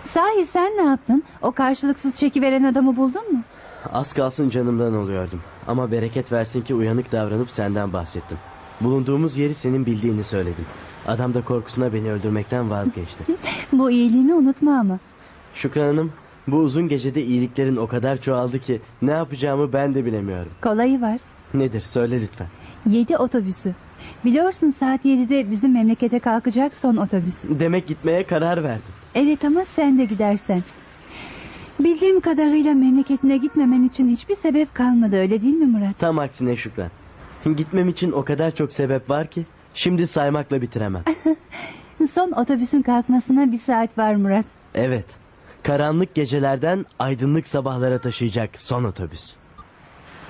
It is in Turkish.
Sahi sen ne yaptın? O karşılıksız çekiveren adamı buldun mu? Az kalsın canımdan oluyordum. Ama bereket versin ki uyanık davranıp senden bahsettim. Bulunduğumuz yeri senin bildiğini söyledim. Adam da korkusuna beni öldürmekten vazgeçti. Bu iyiliğimi unutma ama. Şükran Hanım, bu uzun gecede iyiliklerin o kadar çoğaldı ki ne yapacağımı ben de bilemiyorum. Kolayı var. Nedir, söyle lütfen. 7 otobüsü. Biliyorsun saat 7'de bizim memlekete kalkacak son otobüs. Demek gitmeye karar verdin. Evet ama sen de gidersen. Bildiğim kadarıyla memleketine gitmemen için hiçbir sebep kalmadı, öyle değil mi Murat? Tam aksine Şükran. Gitmem için o kadar çok sebep var ki şimdi saymakla bitiremem. Son otobüsün kalkmasına 1 saat var Murat. Evet. Karanlık gecelerden aydınlık sabahlara taşıyacak son otobüs.